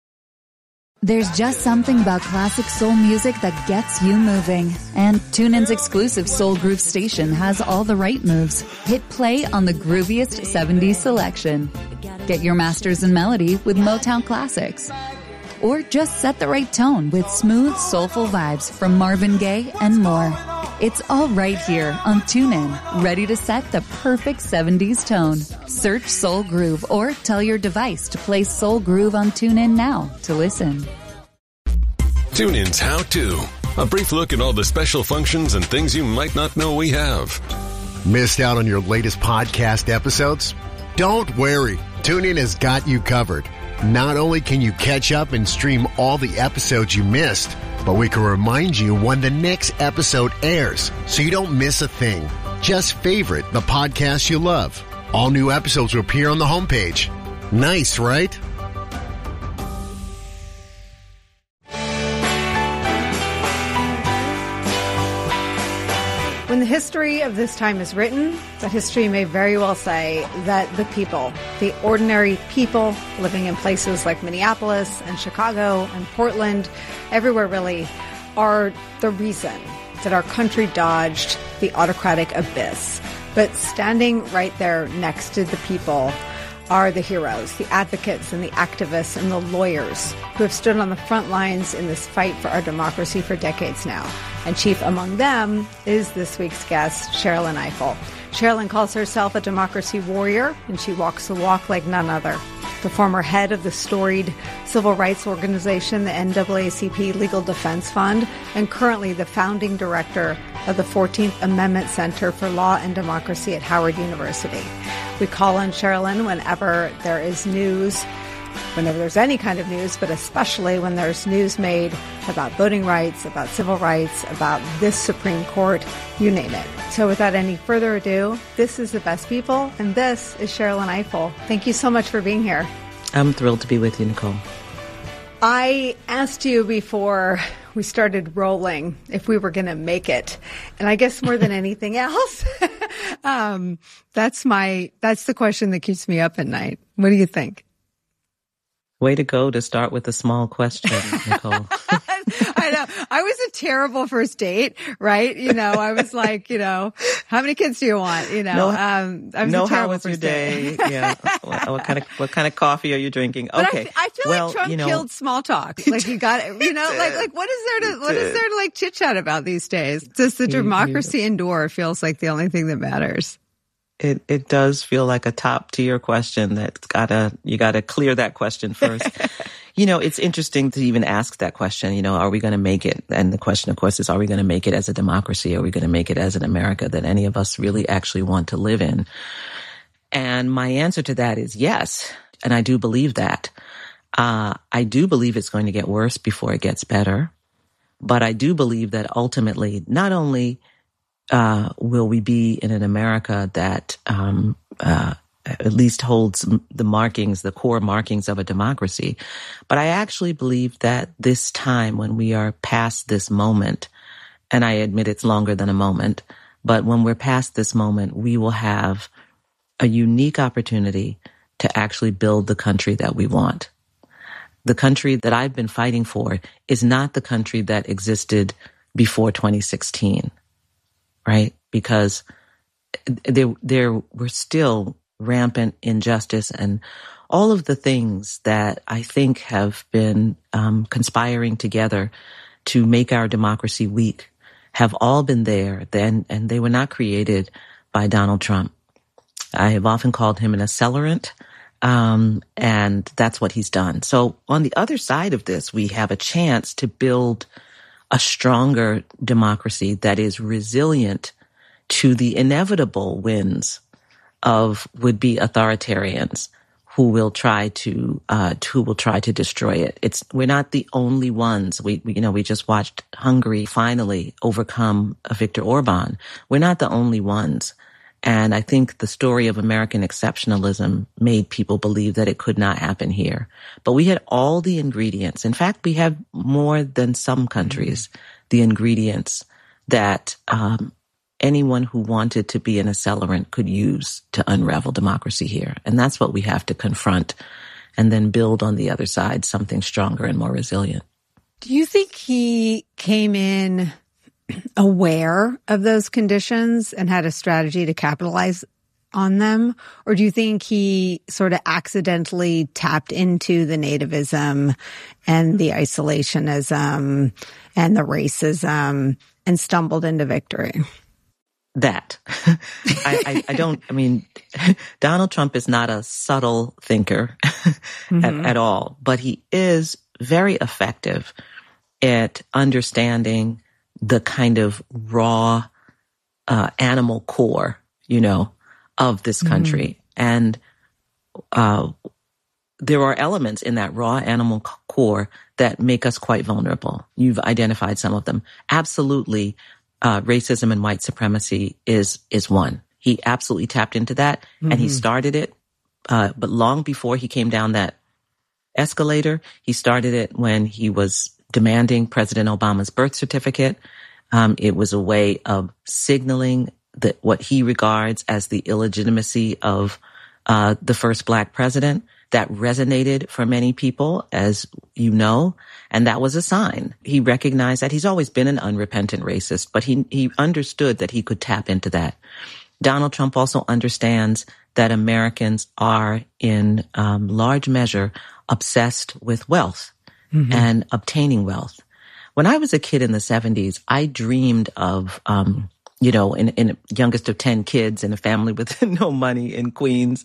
There's just something about classic soul music that gets you moving. And TuneIn's exclusive Soul Groove station has all the right moves. Hit play on the grooviest seventies selection. Get your masters in melody with Motown classics. Or just set the right tone with smooth, soulful vibes from Marvin Gaye and more. It's all right here on TuneIn, ready to set the perfect seventies tone. Search Soul Groove or tell your device to play Soul Groove on TuneIn now to listen. TuneIn's How To. A brief look at all the special functions and things you might not know we have. Missed out on your latest podcast episodes? Don't worry. TuneIn has got you covered. Not only can you catch up and stream all the episodes you missed, but we can remind you when the next episode airs so you don't miss a thing. Just favorite the podcast you love. All new episodes will appear on the homepage. Nice, right? When the history of this time is written, that history may very well say that the people, the ordinary people living in places like Minneapolis and Chicago and Portland, everywhere really, are the reason that our country dodged the autocratic abyss. But standing right there next to the people are the heroes, the advocates and the activists and the lawyers who have stood on the front lines in this fight for our democracy for decades now. And chief among them is this week's guest, Sherrilyn Ifill. Sherrilyn calls herself a democracy warrior, and she walks the walk like none other. the former head of the storied civil rights organization, the N double A C P Legal Defense Fund, and currently the founding director of the fourteenth Amendment Center for Law and Democracy at Howard University. We call on Sherilyn whenever there is news, whenever there's any kind of news, but especially when there's news made about voting rights, about civil rights, about this Supreme Court, you name it. So without any further ado, this is The Best People, and this is Sherilyn Ifill. Thank you so much for being here. I'm thrilled to be with you, Nicole. I asked you before we started rolling if we were going to make it. And I guess more than anything else, um, that's my, that's the question that keeps me up at night. What do you think? Way to go to start with a small question, Nicole. I know. I was a terrible first date, right? You know, I was like, you know, how many kids do you want? You know, no, um, I was no, a terrible how was your first day? date. Yeah. What, what kind of, what kind of coffee are you drinking? But Okay. I, I feel well, like Trump you know, killed small talk. Like you got it, you know, like, like what is there to, what is there to like chit chat about these days? Does the democracy endure? Feels like the only thing that matters. It it does feel like a top tier question that's gotta, you gotta clear that question first. You know, it's interesting to even ask that question, you know, are we going to make it? And the question, of course, is, are we going to make it as a democracy? Are we going to make it as an America that any of us really actually want to live in? And my answer to that is yes. And I do believe that. Uh, I do believe it's going to get worse before it gets better. But I do believe that ultimately, not only uh, will we be in an America that um, uh, at least holds the markings, the core markings of a democracy, but I actually believe that this time when we are past this moment, and I admit it's longer than a moment, but when we're past this moment, we will have a unique opportunity to actually build the country that we want. The country that I've been fighting for is not the country that existed before twenty sixteen, right? Because there, there were still rampant injustice and all of the things that I think have been um, conspiring together to make our democracy weak have all been there then, and they were not created by Donald Trump. I have often called him an accelerant, um, and that's what he's done. So on the other side of this, we have a chance to build a stronger democracy that is resilient to the inevitable winds of would-be authoritarians who will try to uh who will try to destroy it. It's we're not the only ones. We, we you know we just watched Hungary finally overcome Viktor Orban. We're not the only ones. And I think the story of American exceptionalism made people believe that it could not happen here. But we had all the ingredients. In fact, we have more than some countries, the ingredients that um anyone who wanted to be an accelerant could use to unravel democracy here. And that's what we have to confront and then build on the other side something stronger and more resilient. Do you think he came in aware of those conditions and had a strategy to capitalize on them? Or do you think he sort of accidentally tapped into the nativism and the isolationism and the racism and stumbled into victory? That. I, I, I don't, I mean, Donald Trump is not a subtle thinker mm-hmm. at, at all, but he is very effective at understanding the kind of raw uh, animal core, you know, of this country. Mm-hmm. And uh, there are elements in that raw animal core that make us quite vulnerable. You've identified some of them. Absolutely. Uh, racism and white supremacy is, is one. He absolutely tapped into that mm-hmm. and he started it. Uh, but long before he came down that escalator, he started it when he was demanding President Obama's birth certificate. Um, it was a way of signaling that what he regards as the illegitimacy of, uh, the first black president. That resonated for many people, as you know, and that was a sign. He recognized that he's always been an unrepentant racist, but he, he understood that he could tap into that. Donald Trump also understands that Americans are in um, large measure obsessed with wealth mm-hmm. and obtaining wealth. When I was a kid in the seventies, I dreamed of um, you know, in, in youngest of ten kids in a family with no money in Queens,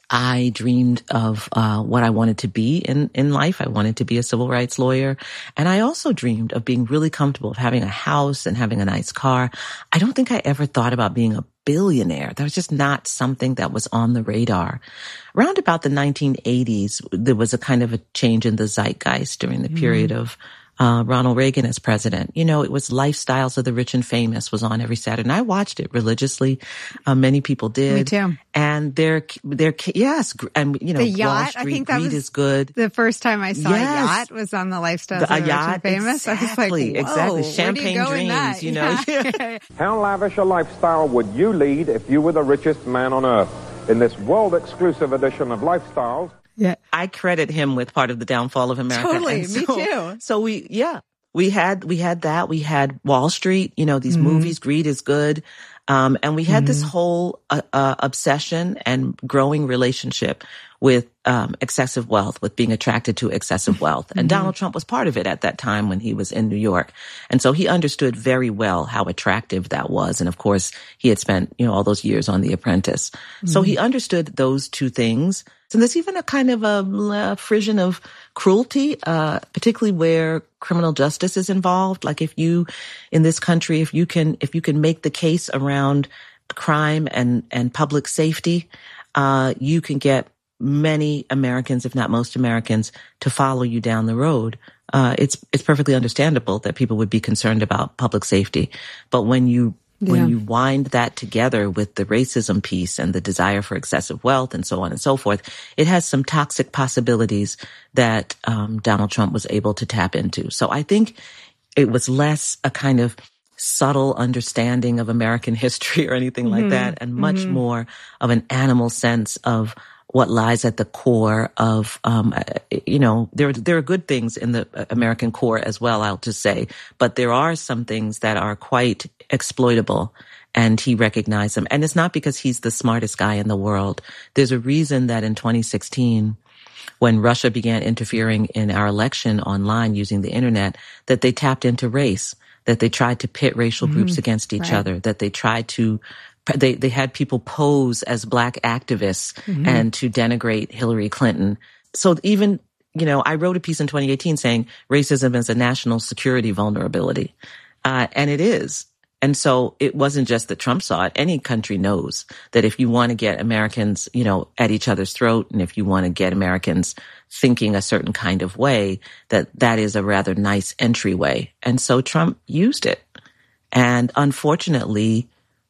I dreamed of uh, what I wanted to be in, in life. I wanted to be a civil rights lawyer. And I also dreamed of being really comfortable, of having a house and having a nice car. I don't think I ever thought about being a billionaire. That was just not something that was on the radar. Around about the nineteen eighties, there was a kind of a change in the zeitgeist during the mm-hmm. period of Uh, Ronald Reagan as president. You know, it was Lifestyles of the Rich and Famous was on every Saturday, and I watched it religiously. Uh, many people did. Me too. And their, their, yes, and you know, the yacht. Wall Street, I think that Greed was is good. The first time I saw yes. a yacht was on the Lifestyles the, of the yacht, Rich and Famous. Exactly, I was like, whoa, exactly. Champagne where do you go dreams, in that? you know. Yeah. How lavish a lifestyle would you lead if you were the richest man on earth? In this world-exclusive edition of Lifestyles. Yeah, I credit him with part of the downfall of America. Totally, so, me too. So we, yeah. We had, we had that. We had Wall Street, you know, these mm-hmm. movies, Greed is Good. Um, and we had mm-hmm. this whole, uh, uh, obsession and growing relationship with, um, excessive wealth, with being attracted to excessive wealth. And mm-hmm. Donald Trump was part of it at that time when he was in New York. And so he understood very well how attractive that was. And of course, he had spent, you know, all those years on The Apprentice. Mm-hmm. So he understood those two things. And there's even a kind of a, a frisson of cruelty, uh, particularly where criminal justice is involved. Like if you, in this country, if you can, if you can make the case around crime and, and public safety, uh, you can get many Americans, if not most Americans, to follow you down the road. Uh, it's, it's perfectly understandable that people would be concerned about public safety. But when you When yeah. you wind that together with the racism piece and the desire for excessive wealth and so on and so forth, it has some toxic possibilities that um, Donald Trump was able to tap into. So I think it was less a kind of subtle understanding of American history or anything mm-hmm. like that, and much mm-hmm. more of an animal sense of what lies at the core of, um, you know, there, there are good things in the American core as well, I'll just say, but there are some things that are quite exploitable, and he recognized them. And it's not because he's the smartest guy in the world. There's a reason that in twenty sixteen, when Russia began interfering in our election online using the internet, that they tapped into race, that they tried to pit racial mm-hmm. groups against each right. other, that they tried to They they had people pose as black activists mm-hmm. and to denigrate Hillary Clinton. So even, you know, I wrote a piece in twenty eighteen saying racism is a national security vulnerability. Uh, and it is. And so it wasn't just that Trump saw it. Any country knows that if you want to get Americans, you know, at each other's throat, and if you want to get Americans thinking a certain kind of way, that that is a rather nice entryway. And so Trump used it. And unfortunately,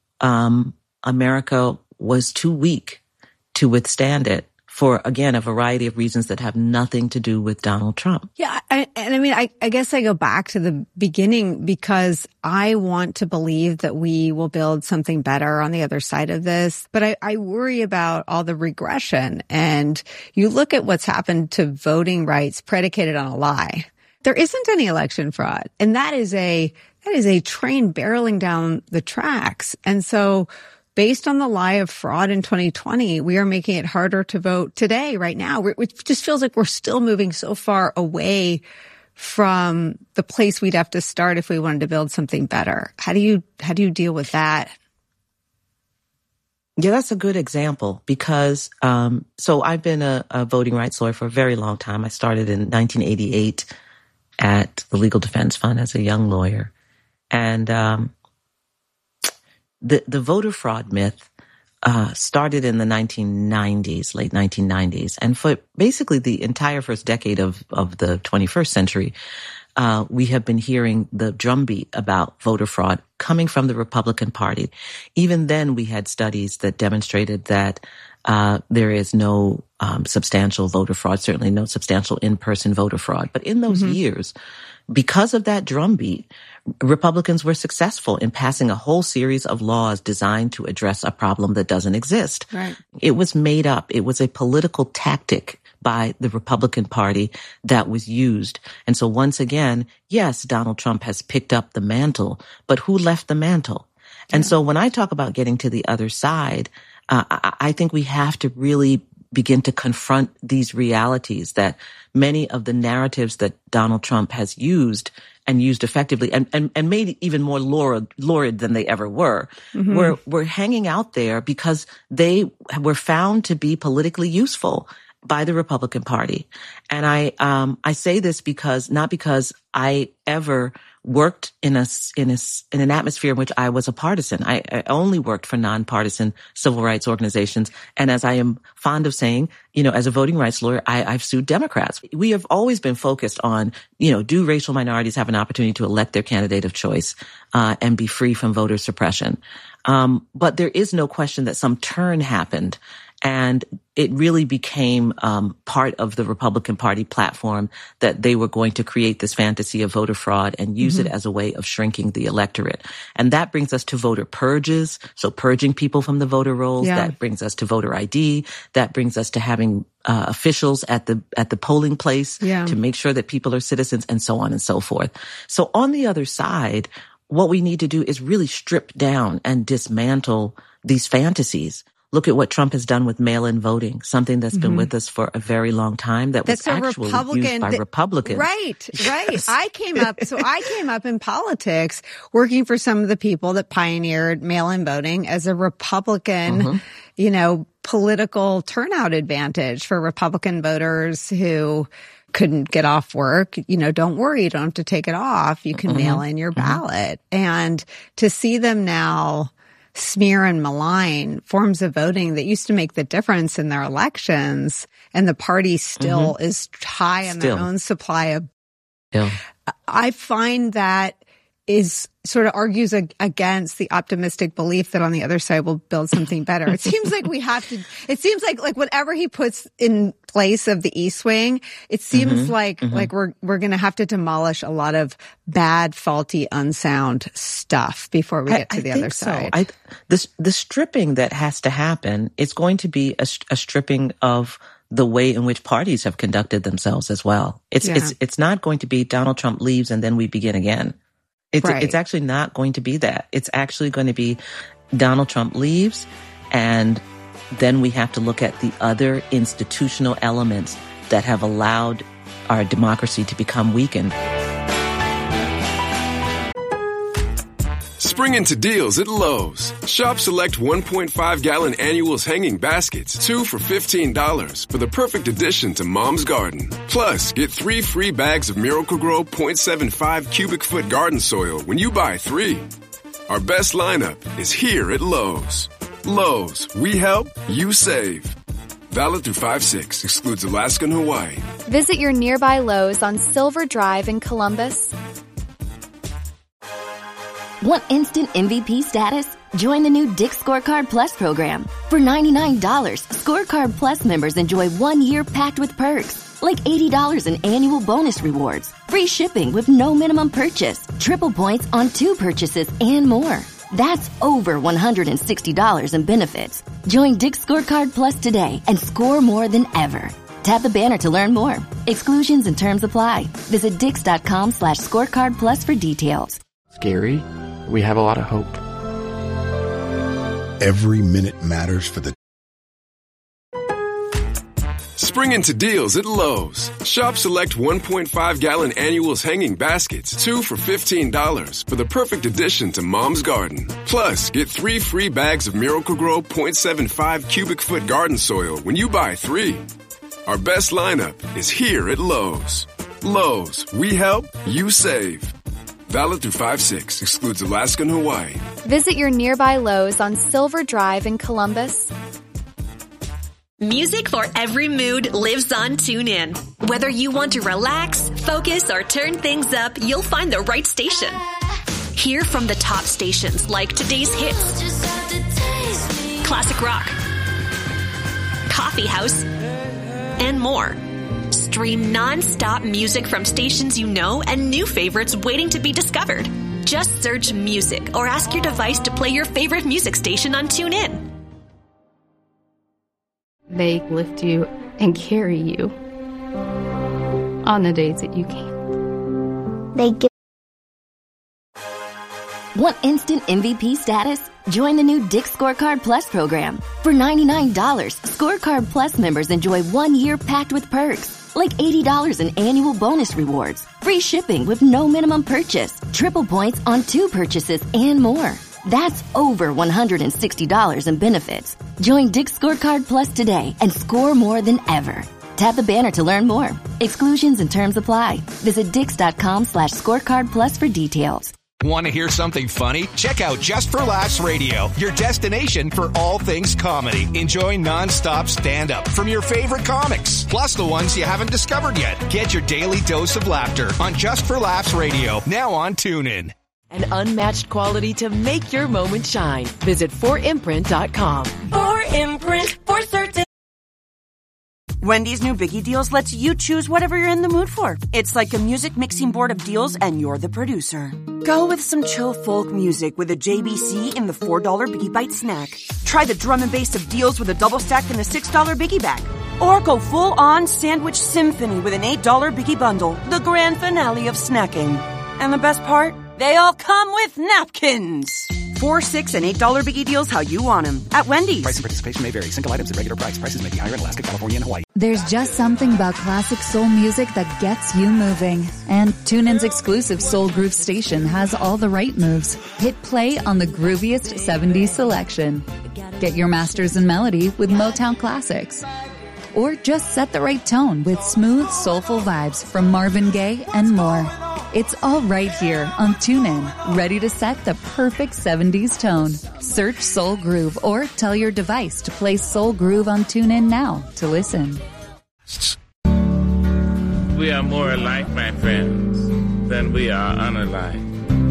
Um, America was too weak to withstand it for, again, a variety of reasons that have nothing to do with Donald Trump. Yeah. I, and I mean, I, I guess I go back to the beginning because I want to believe that we will build something better on the other side of this. But I, I worry about all the regression. And you look at what's happened to voting rights predicated on a lie. There isn't any election fraud. And that is a That is a train barreling down the tracks. And so based on the lie of fraud in twenty twenty, we are making it harder to vote today, right now. We're, it just feels like we're still moving so far away from the place we'd have to start if we wanted to build something better. How do you, how do you deal with that? Yeah, that's a good example because, um, so I've been a, a voting rights lawyer for a very long time. I started in nineteen eighty-eight at the Legal Defense Fund as a young lawyer. And um, the the voter fraud myth uh, started in the nineteen nineties, late nineteen nineties, and for basically the entire first decade of of the twenty-first century, uh, we have been hearing the drumbeat about voter fraud coming from the Republican Party. Even then, we had studies that demonstrated that uh, there is no um, substantial voter fraud, certainly no substantial in-person voter fraud. But in those mm-hmm. years, because of that drumbeat, Republicans were successful in passing a whole series of laws designed to address a problem that doesn't exist. Right. It was made up. It was a political tactic by the Republican Party that was used. And so once again, yes, Donald Trump has picked up the mantle, but who left the mantle? And yeah. so when I talk about getting to the other side, uh, I, I think we have to really begin to confront these realities that many of the narratives that Donald Trump has used and used effectively and, and, and made even more lurid, lurid than they ever were, mm-hmm. were, were hanging out there because they were found to be politically useful by the Republican Party. And I, um, I say this because, not because I ever worked in a, in a, in an atmosphere in which I was a partisan. I, I only worked for nonpartisan civil rights organizations. And as I am fond of saying, you know, as a voting rights lawyer, I, I've sued Democrats. We have always been focused on, you know, do racial minorities have an opportunity to elect their candidate of choice, uh, and be free from voter suppression? Um, but there is no question that some turn happened. And it really became um, part of the Republican Party platform that they were going to create this fantasy of voter fraud and use mm-hmm. it as a way of shrinking the electorate. And that brings us to voter purges, so purging people from the voter rolls. Yeah. That brings us to voter I D. That brings us to having uh, officials at the at the polling place yeah. to make sure that people are citizens, and so on and so forth. So on the other side, what we need to do is really strip down and dismantle these fantasies. Look at what Trump has done with mail-in voting, something that's been mm-hmm. with us for a very long time that that's was actually used by that, Republicans. Right, right. Yes. I came up, so I came up in politics working for some of the people that pioneered mail-in voting as a Republican, mm-hmm. you know, political turnout advantage for Republican voters who couldn't get off work. You know, don't worry, you don't have to take it off. You can mm-hmm. mail in your ballot. Mm-hmm. And to see them now smear and malign forms of voting that used to make the difference in their elections, and the party still mm-hmm. is high on still. their own supply of. Yeah. I find that is sort of argues against the optimistic belief that on the other side we'll build something better. It seems like we have to, it seems like, like whatever he puts in place of the East Wing, it seems mm-hmm, like, mm-hmm. like we're, we're going to have to demolish a lot of bad, faulty, unsound stuff before we get I, to the I other think side. So. I, the, the stripping that has to happen is going to be a, a stripping of the way in which parties have conducted themselves as well. It's, yeah. it's, it's not going to be Donald Trump leaves and then we begin again. It's, right. it's actually not going to be that. It's actually going to be Donald Trump leaves, and then we have to look at the other institutional elements that have allowed our democracy to become weakened. Spring into deals at Lowe's. Shop select one point five gallon annuals hanging baskets, two for fifteen dollars, for the perfect addition to Mom's garden. Plus, get three free bags of Miracle-Gro point seven five cubic foot garden soil when you buy three. Our best lineup is here at Lowe's. Lowe's, we help, you save. Valid through five six, excludes Alaska and Hawaii. Visit your nearby Lowe's on Silver Drive in Columbus. Want instant M V P status? Join the new Dick's Scorecard Plus program. For ninety-nine dollars, Scorecard Plus members enjoy one year packed with perks, like eighty dollars in annual bonus rewards, free shipping with no minimum purchase, triple points on two purchases, and more. That's over one hundred sixty dollars in benefits. Join Dick's Scorecard Plus today and score more than ever. Tap the banner to learn more. Exclusions and terms apply. Visit dix.com slash scorecard plus for details. Scary. We have a lot of hope. Every minute matters for the Spring into deals at Lowe's. Shop select one point five gallon annuals hanging baskets, two for fifteen dollars, for the perfect addition to Mom's garden. Plus, get three free bags of Miracle-Gro point seven five cubic foot garden soil when you buy three. Our best lineup is here at Lowe's. Lowe's, we help, you save. Valid through five six, excludes Alaska and Hawaii. Visit your nearby Lowe's on Silver Drive in Columbus. Music for every mood lives on TuneIn. Whether you want to relax, focus, or turn things up, you'll find the right station. Hear from the top stations like today's hits, classic rock, coffee house, and more. Stream non-stop music from stations you know and new favorites waiting to be discovered. Just search music or ask your device to play your favorite music station on TuneIn. They lift you and carry you on the days that you can't. They give Want instant M V P status? Join the new Dick's Scorecard Plus program. For ninety-nine dollars, Scorecard Plus members enjoy one year packed with perks, like eighty dollars in annual bonus rewards, free shipping with no minimum purchase, triple points on two purchases, and more. That's over one hundred sixty dollars in benefits. Join Dick's Scorecard Plus today and score more than ever. Tap the banner to learn more. Exclusions and terms apply. Visit dix.com slash scorecard plus for details. Want to hear something funny? Check out Just for Laughs Radio, your destination for all things comedy. Enjoy nonstop stand-up from your favorite comics, plus the ones you haven't discovered yet. Get your daily dose of laughter on Just for Laughs Radio, now on TuneIn. An unmatched quality to make your moment shine. Visit four imprint dot com. four imprint, for certain. Wendy's new Biggie Deals lets you choose whatever you're in the mood for. It's like a music mixing board of deals, and you're the producer. Go with some chill folk music with a J B C in the four dollar Biggie Bite snack. Try the drum and bass of deals with a double stack in the six dollar Biggie Bag. Or go full-on sandwich symphony with an eight dollar Biggie Bundle, the grand finale of snacking. And the best part? They all come with napkins. Four, six, and eight dollar Biggie Deals how you want them at Wendy's. Price and participation may vary. Single items at regular price. Prices may be higher in Alaska, California, and Hawaii. There's just something about classic soul music that gets you moving. And TuneIn's exclusive Soul Groove station has all the right moves. Hit play on the grooviest seventies selection. Get your masters in melody with Motown classics. Or just set the right tone with smooth, soulful vibes from Marvin Gaye and more. It's all right here on TuneIn, ready to set the perfect seventies tone. Search Soul Groove or tell your device to play Soul Groove on TuneIn now to listen. We are more alike, my friends, than we are unalike.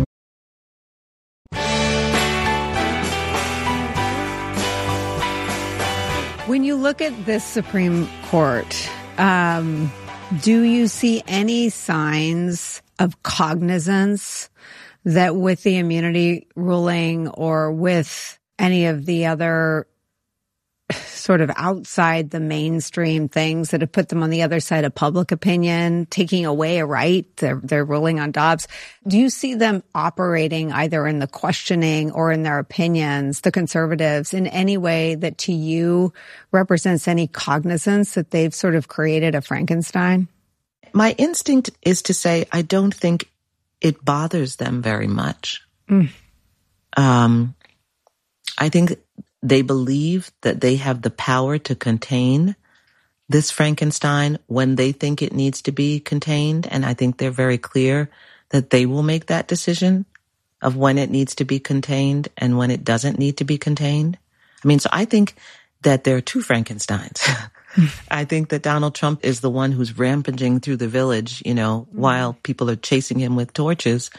When you look at this Supreme Court, um, do you see any signs of cognizance that with the immunity ruling or with any of the other sort of outside the mainstream things that have put them on the other side of public opinion, taking away a right, they're, they're ruling on Dobbs. Do you see them operating either in the questioning or in their opinions, the conservatives, in any way that to you represents any cognizance that they've sort of created a Frankenstein? My instinct is to say I don't think it bothers them very much. Mm. Um, I think they believe that they have the power to contain this Frankenstein when they think it needs to be contained. And I think they're very clear that they will make that decision of when it needs to be contained and when it doesn't need to be contained. I mean, so I think that there are two Frankensteins. I think that Donald Trump is the one who's rampaging through the village, you know, mm-hmm. while people are chasing him with torches.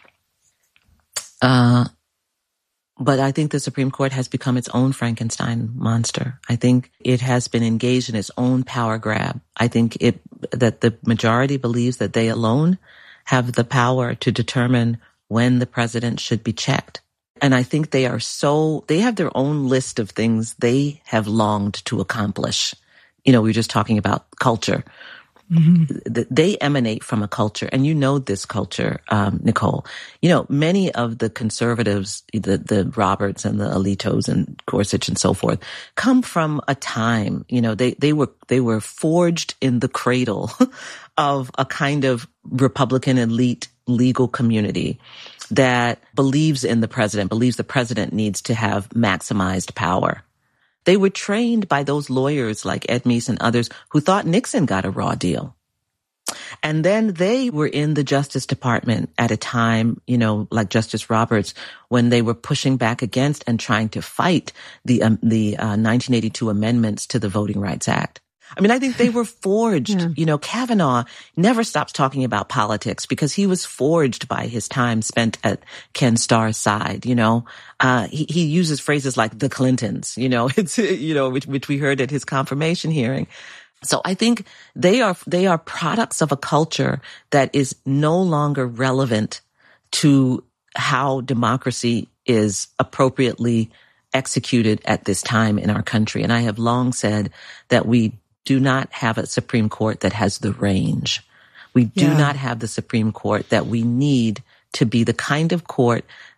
Uh, But I think the Supreme Court has become its own Frankenstein monster. I think it has been engaged in its own power grab. I think it that the majority believes that they alone have the power to determine when the president should be checked. And I think they are so, they have their own list of things they have longed to accomplish. You know, we were just talking about culture. Mm-hmm. They emanate from a culture, and you know this culture, um, Nicole. You know, many of the conservatives, the, the Roberts and the Alitos and Gorsuch and so forth, come from a time, you know, they, they were, they were forged in the cradle of a kind of Republican elite legal community that believes in the president, believes the president needs to have maximized power. They were trained by those lawyers like Ed Meese and others who thought Nixon got a raw deal. And then they were in the Justice Department at a time, you know, like Justice Roberts, when they were pushing back against and trying to fight the um, the uh, nineteen eighty-two amendments to the Voting Rights Act. I mean, I think they were forged. Yeah. You know, Kavanaugh never stops talking about politics because he was forged by his time spent at Ken Starr's side. You know, uh, he, he uses phrases like the Clintons, you know, it's, you know, which, which we heard at his confirmation hearing. So I think they are, they are products of a culture that is no longer relevant to how democracy is appropriately executed at this time in our country. And I have long said that we do not have a Supreme Court that has the range. We do yeah. not have the Supreme Court that we need to be the kind of court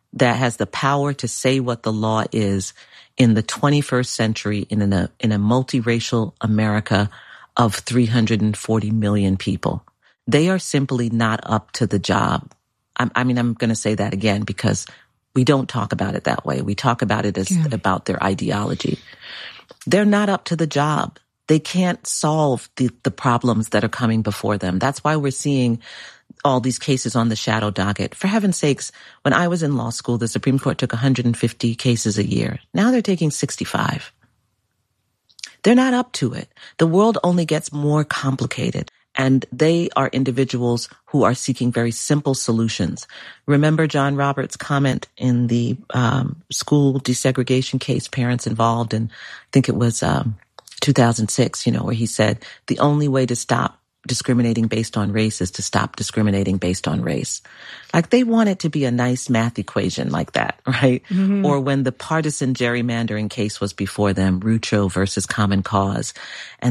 that has the power to say what the law is in the twenty-first century in a, in a multiracial America of three hundred forty million people. They are simply not up to the job. I, I mean, I'm going to say that again because we don't talk about it that way. We talk about it as yeah. about their ideology. They're not up to the job. They can't solve the, the problems that are coming before them. That's why we're seeing all these cases on the shadow docket. For heaven's sakes, when I was in law school, the Supreme Court took one hundred fifty cases a year. Now they're taking sixty-five. They're not up to it. The world only gets more complicated, and they are individuals who are seeking very simple solutions. Remember John Roberts' comment in the um, school desegregation case, parents involved, and I think it was um, two thousand six, you know, where he said, the only way to stop discriminating based on race is to stop discriminating based on race. Like they want it to be a nice math equation like that, right? Mm-hmm. Or when the partisan gerrymandering case was before them, Rucho versus Common Cause. And